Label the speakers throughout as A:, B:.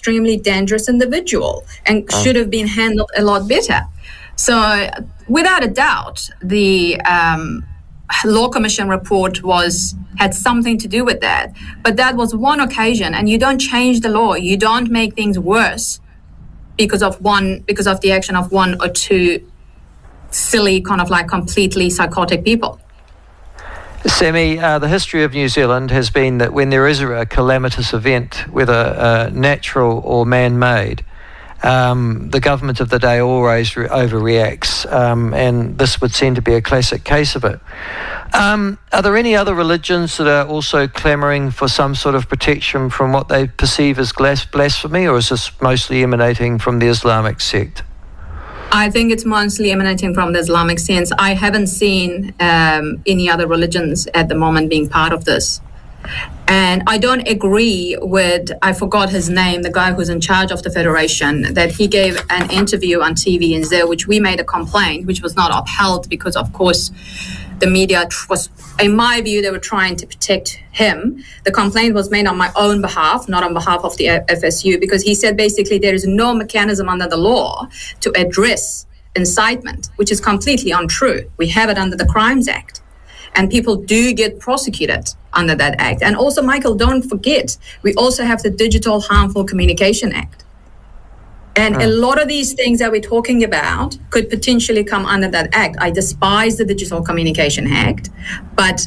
A: extremely dangerous individual and should have been handled a lot better. So without a doubt, the Law Commission report had something to do with that. But that was one occasion, and you don't change the law. You don't make things worse because of the action of one or two silly, kind of like completely psychotic people.
B: Sammy, the history of New Zealand has been that when there is a calamitous event, whether natural or man-made, the government of the day always overreacts, and this would seem to be a classic case of it. Are there any other religions that are also clamouring for some sort of protection from what they perceive as blasphemy, or is this mostly emanating from the Islamic sect?
A: I think it's mostly emanating from the Islamic sense. I haven't seen any other religions at the moment being part of this. And I don't agree with, I forgot his name, the guy who's in charge of the Federation, that he gave an interview on TVNZ, which we made a complaint, which was not upheld because, of course, the media was, in my view, they were trying to protect him. The complaint was made on my own behalf, not on behalf of the FSU, because he said basically there is no mechanism under the law to address incitement, which is completely untrue. We have it under the Crimes Act, and people do get prosecuted under that act. And also, Michael, don't forget, we also have the Digital Harmful Communication Act. And a lot of these things that we're talking about could potentially come under that act. I despise the Digital Communication Act, but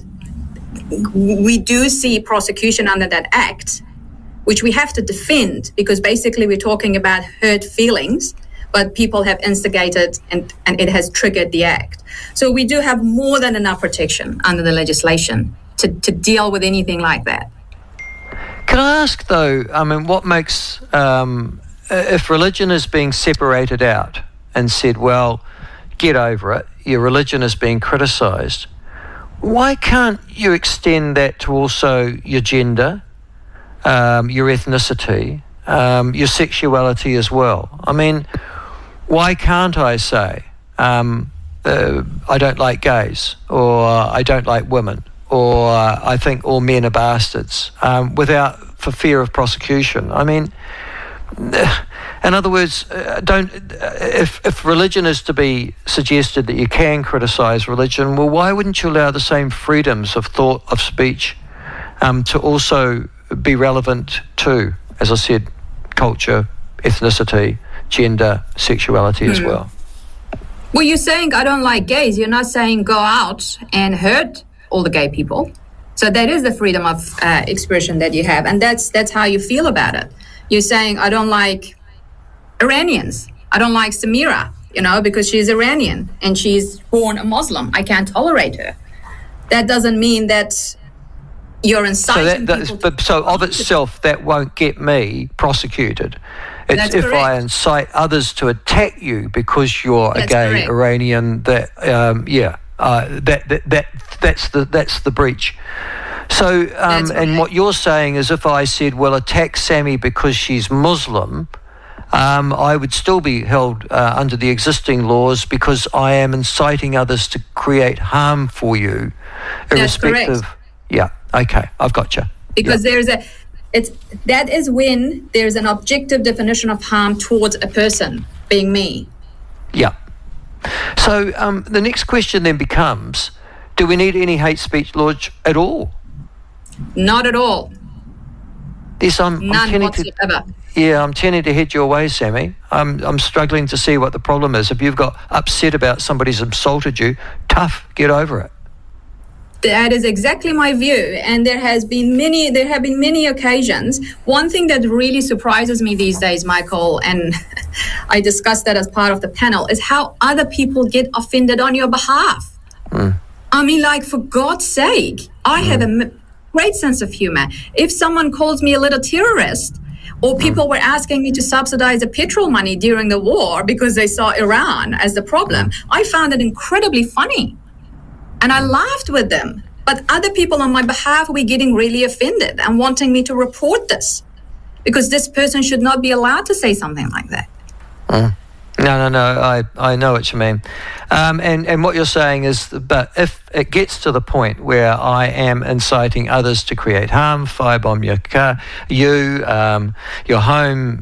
A: we do see prosecution under that act, which we have to defend, because basically we're talking about hurt feelings, but people have instigated and it has triggered the act. So we do have more than enough protection under the legislation to deal with anything like that.
B: Can I ask, though, I mean, what makes... if religion is being separated out and said, well, get over it, your religion is being criticised, why can't you extend that to also your gender, your ethnicity, your sexuality as well? I mean, why can't I say, I don't like gays, or I don't like women, or I think all men are bastards, for fear of prosecution? I mean, in other words, if religion is to be suggested that you can criticise religion, well, why wouldn't you allow the same freedoms of thought, of speech, to also be relevant to, as I said, culture, ethnicity, gender, sexuality as well?
A: Well, you're saying I don't like gays. You're not saying go out and hurt all the gay people. So that is the freedom of expression that you have, and that's how you feel about it. You're saying, I don't like Iranians. I don't like Samira, because she's Iranian and she's born a Muslim. I can't tolerate her. That doesn't mean that you're inciting people.
B: So of itself, that won't get me prosecuted. It's if I incite others to attack you because you're a gay Iranian, that's the breach. So, and what you're saying is if I said, well, attack Sammy because she's Muslim, I would still be held under the existing laws because I am inciting others to create harm for you, irrespective.
A: That's correct.
B: Yeah, okay, I've got you.
A: Because that is when there's an objective definition of harm towards a person, being me.
B: Yeah. So the next question then becomes, do we need any hate speech laws at all?
A: Not at all.
B: Yes,
A: None whatsoever.
B: I'm tending to head your way, Sammy. I'm struggling to see what the problem is. If you've got upset about somebody's insulted you, tough, get over it.
A: That is exactly my view, and there have been many occasions. One thing that really surprises me these days, Michael, and I discussed that as part of the panel, is how other people get offended on your behalf. I mean, like, for God's sake, I have a great sense of humor. If someone calls me a little terrorist, or people were asking me to subsidize the petrol money during the war because they saw Iran as the problem, I found it incredibly funny. And I laughed with them. But other people on my behalf were getting really offended and wanting me to report this because this person should not be allowed to say something like that.
B: No, I know what you mean. And what you're saying is, but if it gets to the point where I am inciting others to create harm, firebomb your car, your home,